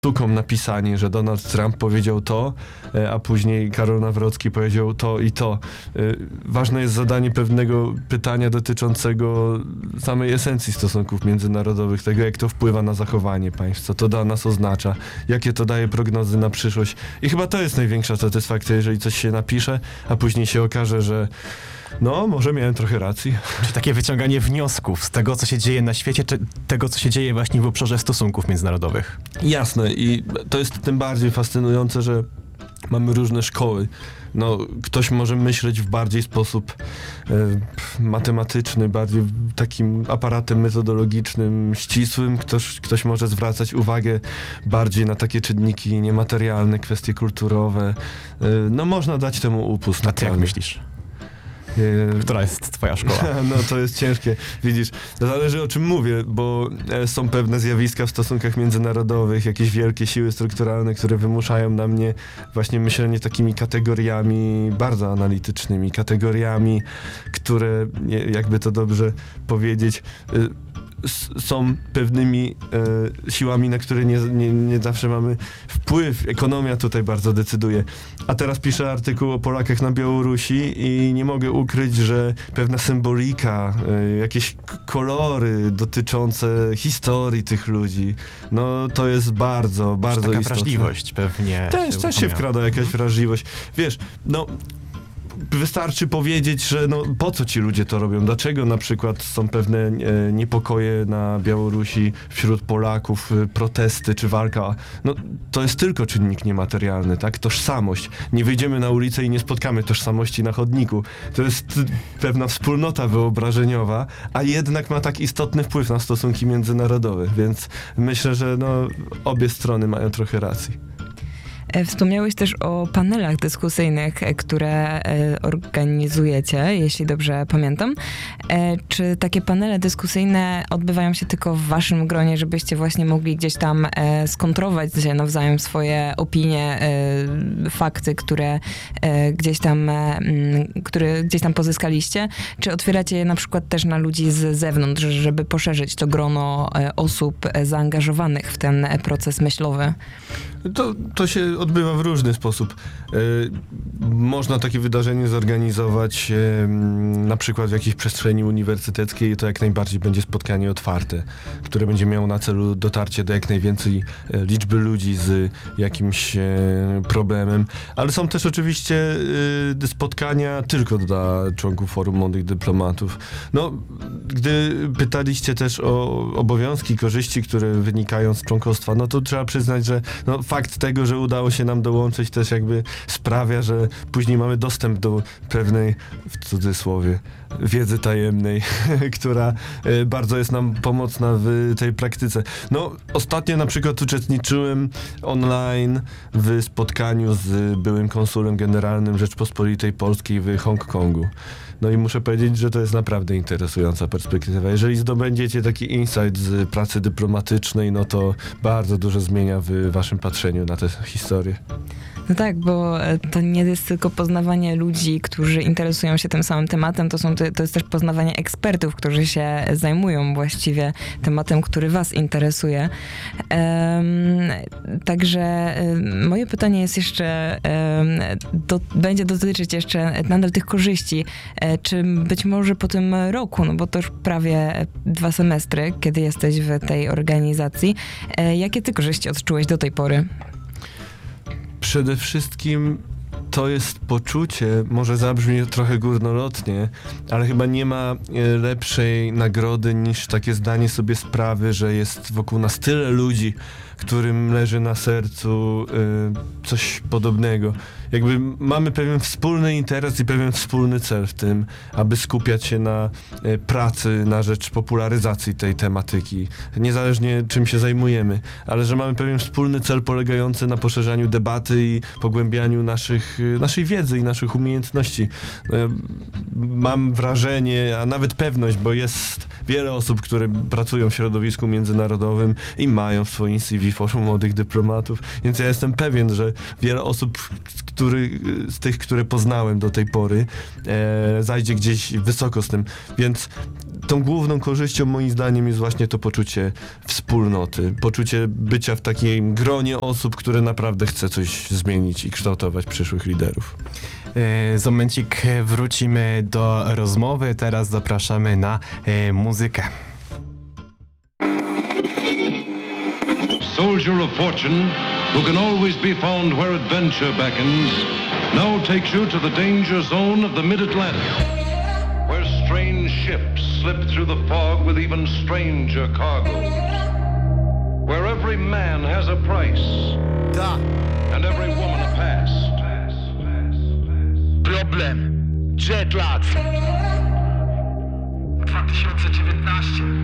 sztuką napisani, że Donald Trump powiedział to, a później Karol Nawrocki powiedział to i to. Ważne jest zadanie pewnego pytania dotyczącego samej esencji stosunków międzynarodowych, tego jak to wpływa na zachowanie państw, co to dla nas oznacza, jakie to daje prognozy na przyszłość. I chyba to jest największa satysfakcja, jeżeli coś się napisze, a później się okaże, że no, może miałem trochę racji. Czy takie wyciąganie wniosków z tego, co się dzieje na świecie, czy tego, co się dzieje właśnie w obszarze stosunków międzynarodowych? Jasne, i to jest tym bardziej fascynujące, że mamy różne szkoły. No, ktoś może myśleć w bardziej sposób matematyczny, bardziej takim aparatem metodologicznym, ścisłym. Ktoś może zwracać uwagę bardziej na takie czynniki niematerialne, kwestie kulturowe. No, można dać temu upust. A ty jak myślisz? Która jest twoja szkoła? No to jest ciężkie. Widzisz, to zależy o czym mówię, bo są pewne zjawiska w stosunkach międzynarodowych, jakieś wielkie siły strukturalne, które wymuszają na mnie właśnie myślenie takimi kategoriami bardzo analitycznymi, kategoriami, które, jakby to dobrze powiedzieć, są pewnymi siłami, na które nie zawsze mamy wpływ. Ekonomia tutaj bardzo decyduje. A teraz piszę artykuł o Polakach na Białorusi i nie mogę ukryć, że pewna symbolika, jakieś kolory dotyczące historii tych ludzi, no to jest bardzo, bardzo taka istotne. Wrażliwość pewnie. Też się wkrada jakaś wrażliwość. Wiesz, no wystarczy powiedzieć, że no po co ci ludzie to robią? Dlaczego na przykład są pewne niepokoje na Białorusi wśród Polaków, protesty czy walka? No to jest tylko czynnik niematerialny, tak? Tożsamość. Nie wyjdziemy na ulicę i nie spotkamy tożsamości na chodniku. To jest pewna wspólnota wyobrażeniowa, a jednak ma tak istotny wpływ na stosunki międzynarodowe, więc myślę, że no obie strony mają trochę racji. Wspomniałeś też o panelach dyskusyjnych, które organizujecie, jeśli dobrze pamiętam. Czy takie panele dyskusyjne odbywają się tylko w waszym gronie, żebyście właśnie mogli gdzieś tam skontrować się nawzajem swoje opinie, fakty, które gdzieś tam pozyskaliście? Czy otwieracie je na przykład też na ludzi z zewnątrz, żeby poszerzyć to grono osób zaangażowanych w ten proces myślowy? To się odbywa w różny sposób. Można takie wydarzenie zorganizować na przykład w jakiejś przestrzeni uniwersyteckiej i to jak najbardziej będzie spotkanie otwarte, które będzie miało na celu dotarcie do jak najwięcej liczby ludzi z jakimś problemem. Ale są też oczywiście spotkania tylko dla członków Forum Młodych Dyplomatów. No, gdy pytaliście też o obowiązki, korzyści, które wynikają z członkostwa, no to trzeba przyznać, że no, fakt tego, że udało się nam dołączyć też jakby sprawia, że później mamy dostęp do pewnej, w cudzysłowie, wiedzy tajemnej, która bardzo jest nam pomocna w tej praktyce. No, ostatnio na przykład uczestniczyłem online w spotkaniu z byłym konsulem generalnym Rzeczpospolitej Polskiej w Hongkongu. No i muszę powiedzieć, że to jest naprawdę interesująca perspektywa. Jeżeli zdobędziecie taki insight z pracy dyplomatycznej, no to bardzo dużo zmienia w waszym patrzeniu na tę historię. No tak, bo to nie jest tylko poznawanie ludzi, którzy interesują się tym samym tematem, to jest też poznawanie ekspertów, którzy się zajmują właściwie tematem, który was interesuje. Także moje pytanie jest jeszcze, będzie dotyczyć jeszcze nadal tych korzyści. Czy być może po tym roku, no bo to już prawie 2 semestry, kiedy jesteś w tej organizacji, jakie ty korzyści odczułeś do tej pory? Przede wszystkim to jest poczucie, może zabrzmi trochę górnolotnie, ale chyba nie ma lepszej nagrody niż takie zdanie sobie sprawy, że jest wokół nas tyle ludzi, którym leży na sercu coś podobnego. Jakby mamy pewien wspólny interes i pewien wspólny cel w tym, aby skupiać się na pracy na rzecz popularyzacji tej tematyki, niezależnie czym się zajmujemy, ale że mamy pewien wspólny cel polegający na poszerzaniu debaty i pogłębianiu naszej wiedzy i naszych umiejętności. Mam wrażenie, a nawet pewność, bo jest wiele osób, które pracują w środowisku międzynarodowym i mają w swoim CV czyli Forum Młodych Dyplomatów, więc ja jestem pewien, że wiele osób, z tych, które poznałem do tej pory, zajdzie gdzieś wysoko z tym, więc tą główną korzyścią moim zdaniem jest właśnie to poczucie wspólnoty, poczucie bycia w takim gronie osób, które naprawdę chce coś zmienić i kształtować przyszłych liderów. Za momencik wrócimy do rozmowy, teraz zapraszamy na muzykę. Soldier of fortune, who can always be found where adventure beckons, now takes you to the danger zone of the mid-Atlantic, where strange ships slip through the fog with even stranger cargoes, where every man has a price, and every woman a past. Problem. Jet lag. 2019.